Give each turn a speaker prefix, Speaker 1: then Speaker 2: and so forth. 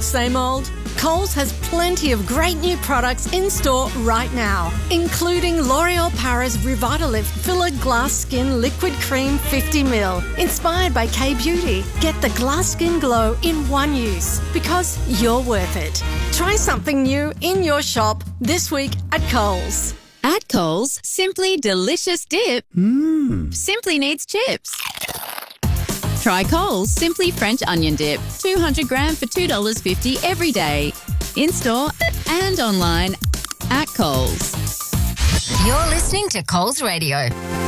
Speaker 1: same old? Coles has plenty of great new products in store right now, including L'Oreal Paris Revitalift Filler Glass Skin Liquid Cream 50ml, inspired by K-Beauty. Get the glass skin glow in one use, because you're worth it. Try something new in your shop this week at Coles.
Speaker 2: At Coles, Simply Delicious Dip simply needs chips. Try Coles Simply French Onion Dip, 200 gram for $2.50 every day. In-store and online at Coles.
Speaker 3: You're listening to Coles Radio.